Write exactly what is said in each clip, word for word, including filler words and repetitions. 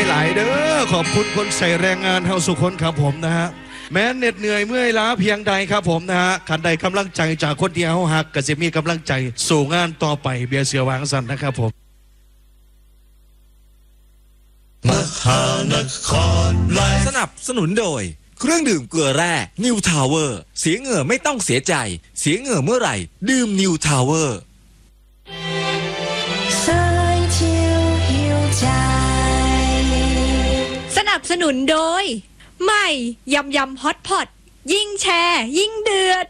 หลายๆเด้อขอบคุณคนใส่แรงงานเฮาสุคนครับผมนะฮะแม้เหน็ดเหนื่อยเมื่อยล้าเพียงใดครับผมนะฮะขันใดกำลังใจจากคนที่เฮาหักก็จะมีกำลังใจสู่งานต่อไปเบียร์เสือวางสันนะครับผมมหานครไลฟ์สนับสนุนโดยเครื่องดื่มเกลือแร่นิวทาวเวอร์เสียเหงื่อไม่ต้องเสียใจเสียเหงื่อเมื่อไหร่ดื่มนิวทาวเวอร์สนับสนุนโดยใหม่ยำยำฮอตพอตยิ่งแชร์ยิ่งเดือด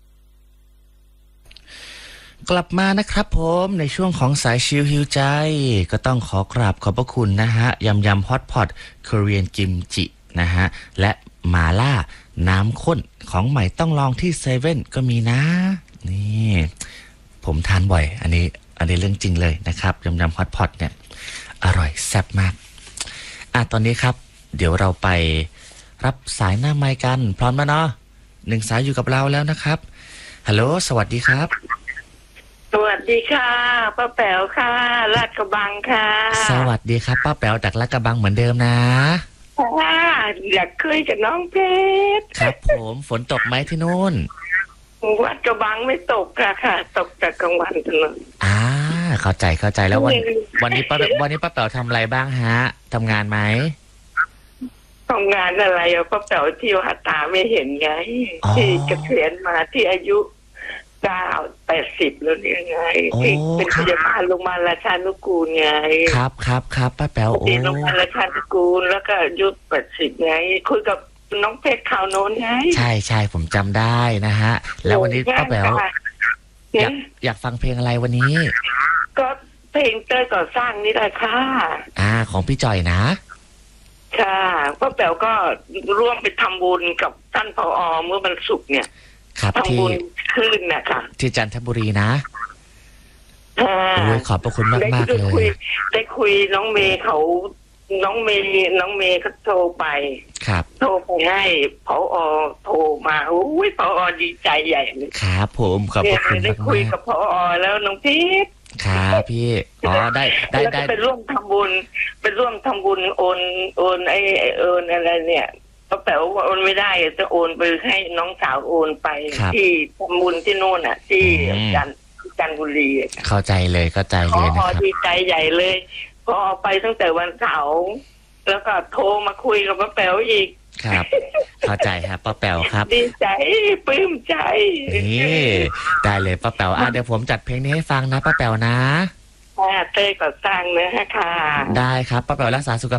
กลับมานะครับผมในช่วงของสายชิลฮิวใจก็ต้องขอกราบขอบพระคุณนะฮะยำยำฮอตพอตคอเรียนกิมจินะฮะและหมาล่าน้ำข้นของใหม่ต้องลองที่เซเว่นก็มีนะนี่ผมทานบ่อยอันนี้อันนี้เรื่องจริงเลยนะครับยำยำฮอตพอตเนี่ยอร่อยแซ่บมากอ่ะตอนนี้ครับเดี๋ยวเราไปรับสายหน้าไมค์กันพร้อมแล้วเนาะหนึ่งสายอยู่กับเราแล้วนะครับฮัลโหลสวัสดีครับสวัสดีค่ะป้าแป๋วค่ะลาดกระบังค่ะสวัสดีครับป้าแป๋วจากลาดกระบังเหมือนเดิมนะค่ะอยากคุยกับน้องเพชรครับผมฝนตกไหมที่นู่นวัดกระบังไม่ตกค่ะค่ะตกแต่กลางวันถนนอ่าเข้าใจเข้าใจแล้ววันวันนี้ป้าวันนี้ป้าแป๋วทำอะไรบ้างฮะทำงานไหมทำงานอะไรอ่ะป้าแป๋วที่ว่าตาไม่เห็นไงที่เกษียณมาที่อายุเก้าแปดสิบแล้วเนี่ยไงที่เป็นพยาบาลโรงพยาบาลราชานุกูลไงครับครับครับป้าแป๋วโอ้โรงพยาบาลราชานุกูลแล้วก็อายุแปดสิบไงคุยกับน้องเพชรข่าวโน้นไงใช่ใช่ผมจำได้นะฮะแล้ววันนี้ป้าแป๋วอยากอยากฟังเพลงอะไรวันนี้ก็เพลงเต้ยก่อสร้างนี่แหละค่ะอ่าของพี่จ่อยนะค่ะป้าแป๋วก็ร่วมไปทำบุญกับท่านผอ.เมื่อวันศุกร์เนี่ยครับทำบุญขึ้นนะคะที่จันทบุรีนะโอ้ยขอบพระคุณมากมากเลยได้คุยน้องเมย์เขาน้องเมย์น้องเมย์เขาโทรไปครับโทรไปให้ผอ.โทรมาโอ้ยผอ.ดีใจใหญ่เลยครับผมขอบพระคุณมากได้คุยกับผอ.แล้วน้องพีทครับพี่อ๋อได้ได้ได้ไปร่วมทำบุญไปร่วมทำบุญโอนโอนไอ้โอนอะไรเนี่ยป้าแป๋วโอนไม่ได้จะโอนไปให้น้องสาวโอนไปที่ทำบุญที่โน่นอ่ะที่จันจันทบุรีเข้าใจเลยเข้าใจเลยนะครับพอดีใจใหญ่เลยพอไปตั้งแต่วันเสาร์แล้วก็โทรมาคุยกับป้าแป๋วอีกครับเข้าใจครับป้าแป๋วครับดีใจปลื้มใจนี่ได้เลยป้าแป๋วอ่ะเดี๋ยวผมจัดเพลงนี้ให้ฟังนะป้าแป๋วนะเต้ยก่อสร้างนะฮะค่ะได้ครับป้าแป๋วรักษาสุข